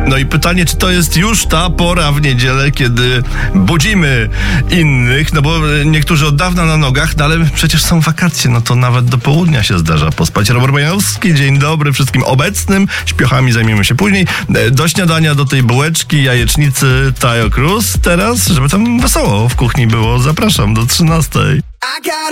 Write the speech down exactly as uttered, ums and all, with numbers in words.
No i pytanie, czy to jest już ta pora w niedzielę, kiedy budzimy innych, no bo niektórzy od dawna na nogach, no ale przecież są wakacje, no to nawet do południa się zdarza pospać. Robert Bojanowski, dzień dobry wszystkim obecnym, śpiochami zajmiemy się później. Do śniadania, do tej bułeczki, jajecznicy Tayo Cruz teraz, żeby tam wesoło w kuchni było. Zapraszam do trzynastej.